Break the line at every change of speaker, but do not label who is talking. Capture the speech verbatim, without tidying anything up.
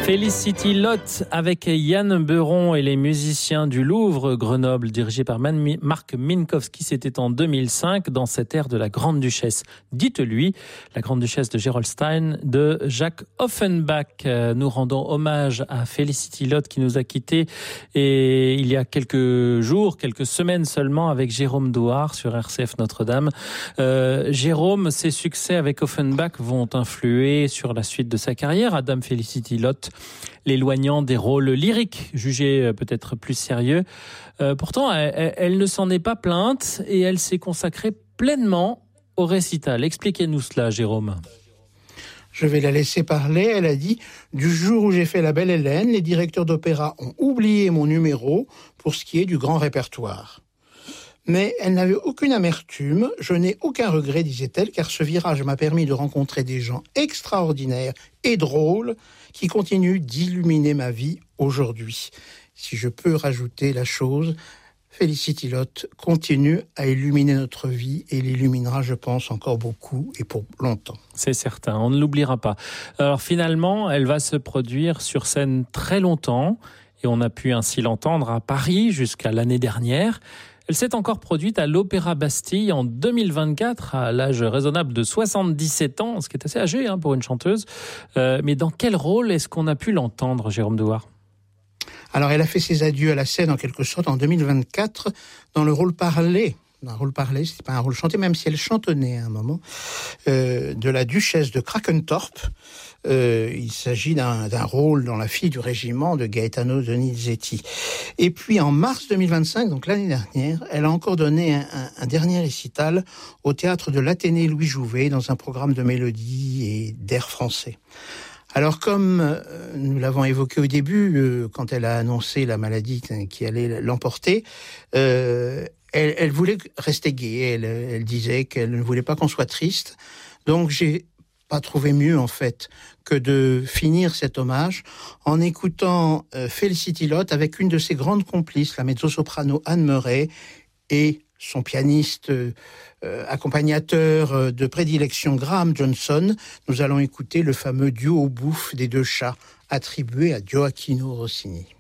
Felicity Lotte avec Yann Beuron et les musiciens du Louvre Grenoble, dirigé par Marc Minkowski. C'était en deux mille cinq dans cette ère de la Grande Duchesse. Dites-lui, la Grande Duchesse de Gerolstein de Jacques Offenbach. Nous rendons hommage à Felicity Lotte qui nous a quittés et il y a quelques jours, quelques semaines seulement avec Jérôme Douard sur R C F Notre-Dame. Euh, Jérôme, ses succès avec Offenbach vont influer sur la suite de sa carrière. Adam Felicity Lotte, l'éloignant des rôles lyriques, jugés peut-être plus sérieux. Euh, pourtant, elle, elle ne s'en est pas plainte et elle s'est consacrée pleinement au récital. Expliquez-nous cela, Jérôme.
Je vais la laisser parler. Elle a dit « Du jour où j'ai fait La Belle Hélène, les directeurs d'opéra ont oublié mon numéro pour ce qui est du grand répertoire. » Mais elle n'avait aucune amertume, je n'ai aucun regret, disait-elle, car ce virage m'a permis de rencontrer des gens extraordinaires et drôles qui continuent d'illuminer ma vie aujourd'hui. Si je peux rajouter la chose, Felicity Lotte continue à illuminer notre vie et l'illuminera, je pense, encore beaucoup et pour longtemps.
C'est certain, on ne l'oubliera pas. Alors finalement, elle va se produire sur scène très longtemps et on a pu ainsi l'entendre à Paris jusqu'à l'année dernière. Elle s'est encore produite à l'Opéra Bastille en deux mille vingt-quatre, à l'âge raisonnable de soixante-dix-sept ans, ce qui est assez âgé hein, pour une chanteuse. Euh, mais dans quel rôle est-ce qu'on a pu l'entendre, Jérôme Douard ?
Alors, elle a fait ses adieux à la scène, en quelque sorte, en deux mille vingt-quatre, dans le rôle parlé. Un rôle parlé, c'est pas un rôle chanté, même si elle chantonnait à un moment, euh, de la duchesse de Krakentorp. Euh, il s'agit d'un, d'un rôle dans La fille du régiment de Gaetano Donizetti. Et puis en mars deux mille vingt-cinq, donc l'année dernière, elle a encore donné un, un, un dernier récital au théâtre de l'Athénée Louis Jouvet dans un programme de mélodie et d'air français. Alors comme euh, nous l'avons évoqué au début, euh, quand elle a annoncé la maladie qui allait l'emporter, euh, elle, elle voulait rester gaie, elle, elle disait qu'elle ne voulait pas qu'on soit triste. Donc j'ai pas trouvé mieux en fait que de finir cet hommage en écoutant euh, Felicity Lotte avec une de ses grandes complices, la mezzo-soprano Anne Murray, et son pianiste euh, accompagnateur euh, de prédilection Graham Johnson. Nous allons écouter le fameux duo au bouffe des deux chats attribué à Gioacchino Rossini.